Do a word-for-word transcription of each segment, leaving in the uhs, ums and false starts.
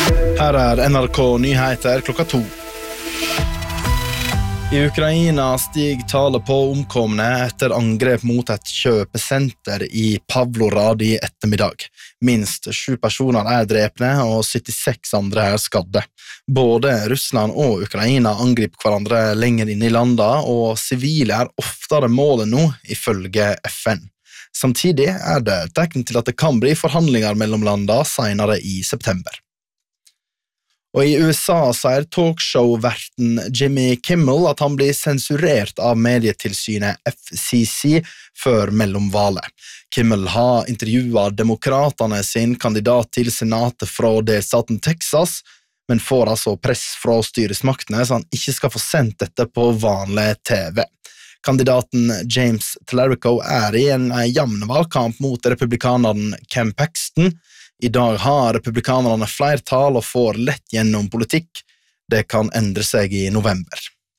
Her er N R K Nyheter klokka to. I Ukraina stiger tallet på omkomne etter angrep mot et kjøpesenter i Pavlorad i ettermiddag. Minst sju personer er drepne og syttiseks andre er skadde. Både Russland og Ukraina angriper hverandre lenger inn i landet, og sivile er oftere målet nå, ifølge F N. Samtidig er det tegn til at det kan bli forhandlinger mellom landene senere i september. Og i U S A sier talkshow-verten Jimmy Kimmel at han blir sensurert av medietilsynet F C C før mellomvalet. Kimmel har intervjuet demokratene sin kandidat til senatet fra delstaten Texas, men får altså press fra styresmaktene så han ikke skal få sendt dette på vanlig T V. Kandidaten James Tallarico er i en jevn valgkamp mot republikaneren Ken Paxton. I dag har republikanerne flertall og får lett gjennom politikk. Det kan endre seg i november.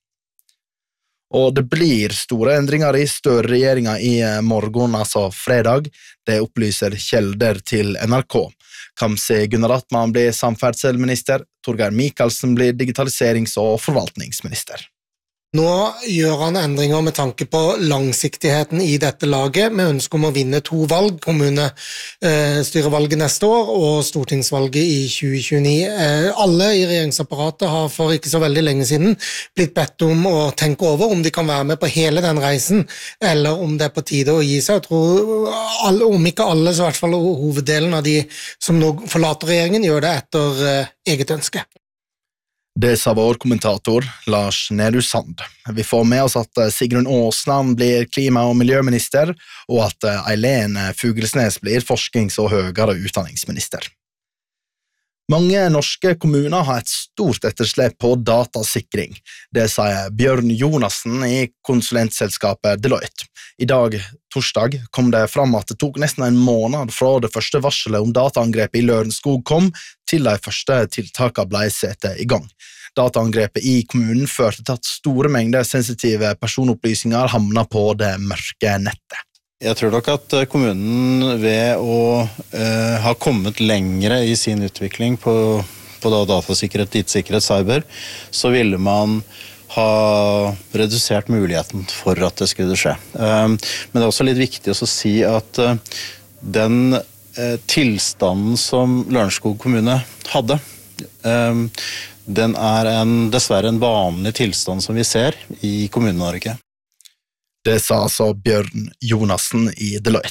Og det blir store endringer i Støre-regjeringen i morgen, altså fredag. Det opplyser kjelder til N R K. Kamzy Gunaratnam blir samferdselsminister, Torgeir Micaelsen blir digitaliserings- og forvaltningsminister. Nå gjør han endringer med tanke på langsiktigheten i dette laget, med ønske om å vinne to valg, kommunestyrevalget neste år og stortingsvalget i tjue tjueni. Alle i regjeringsapparatet har for ikke så veldig lenge siden blitt bedt om å tenke over om de kan være med på hele den reisen, eller om det er på tide å gi seg. Jeg tror, alle, om ikke alle, så i hvert fall hoveddelen av de som nå forlater regjeringen, gjør det etter eget ønske. Det sa vår kommentator Lars Nehru Sand. Vi får med oss at Sigrun Aasland blir klima- og miljøminister, og at Eileen Fuglesnes blir forsknings- og høyere utdanningsminister. Mange norske kommuner har et stort etterslep på datasikring. Det sier Bjørn Jonassen i konsulentselskapet Deloitte. I dag, torsdag, kom det fram at det tok nesten en måned fra det første varselet om dataangrepet i Lørenskog kom, til de første tiltakene ble satt i gang. Dataangrepet i kommunen førte til at store mengder sensitive personopplysninger havnet på det mørke nettet. Jeg tror nok at kommunen ved å eh, ha kommet lengre i sin utvikling på, på da datasikkerhet, IT-sikkerhet, cyber, så ville man ha redusert muligheten for at det skulle skje. Um, men det er også litt viktig å si at uh, den uh, tilstanden som Lørenskog kommune hadde, um, den er en, dessverre en vanlig tilstand som vi ser i Kommune-Norge. Det sa altså Bjørn Jonassen i Deloitte.